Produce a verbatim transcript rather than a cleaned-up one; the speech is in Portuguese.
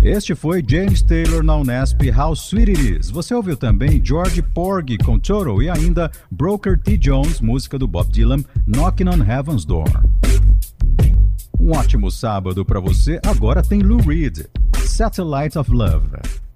Este foi James Taylor na Unesp, How Sweet It Is. Você ouviu também George Porgy com Toto e ainda Booker T. Jones, música do Bob Dylan, Knocking on Heaven's Door. Um ótimo sábado para você. Agora tem Lou Reed, Satellite of Love.